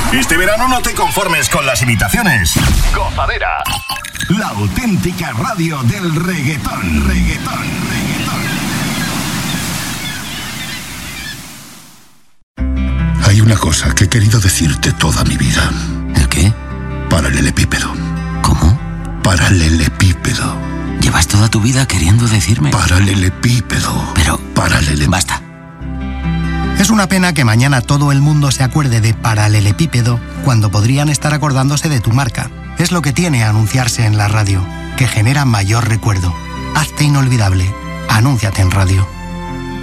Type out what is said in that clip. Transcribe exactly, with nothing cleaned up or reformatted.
Este verano no te conformes con las imitaciones. Gozadera. La auténtica radio del reggaetón. Reggaetón, reggaetón. Hay una cosa que he querido decirte toda mi vida. ¿El qué? Paralelepípedo. ¿Cómo? Paralelepípedo. ¿Llevas toda tu vida queriendo decirme? Paralelepípedo. Pero... Paralele... Basta. Es una pena que mañana todo el mundo se acuerde de paralelepípedo cuando podrían estar acordándose de tu marca. Es lo que tiene anunciarse en la radio, que genera mayor recuerdo. Hazte inolvidable. Anúnciate en radio.